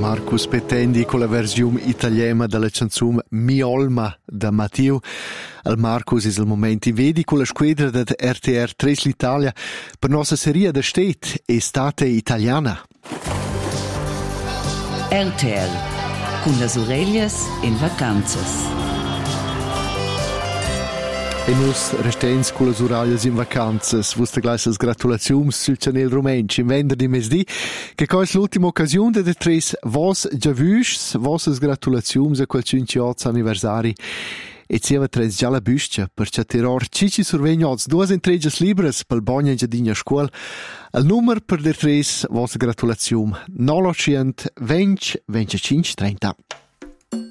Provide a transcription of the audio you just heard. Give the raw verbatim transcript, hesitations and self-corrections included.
Marcus Petendi con la versione italiana della canzone Mi Olma da Matteo. Al Marcus è il momento vedi con la squadra da R T R tre l'Italia per nostra serie da state estate italiana. R T R con le orelhas in vacanzas. E nus restens con le orelhas in vacanzas. Vuste gleisas gratulazioni sul Chanel Rumenci in venerdì mesdì che è l'ultima occasione de tres vos già vus, vostras gratulazioni a quel cinquanta anniversari. E sieva tres già la buscia per chatteror cici survegnots duas entregas libres pel bogna giadina scuol. Il numero per de tres vos gratulazioni nove otto zero zero venticinque trenta.